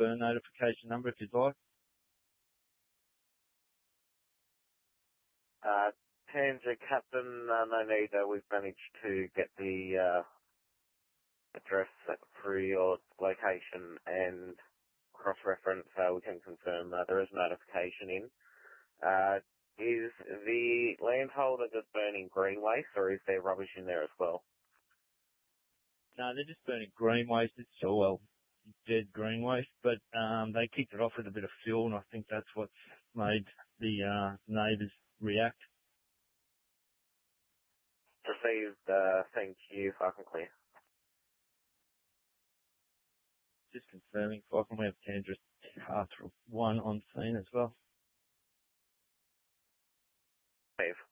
burn notification number if you'd like. Tanger Captain, no need. We've managed to get the address through your location and cross-reference. We can confirm there is notification in. Is the landholder just burning green waste, or is there rubbish in there as well? No, they're just burning green waste. It's dead green waste, but they kicked it off with a bit of fuel, and I think that's what's made the neighbours react. Received, thank you, fucking clear. Just confirming, Falcon, we have Tanger 1 on scene as well. Steve.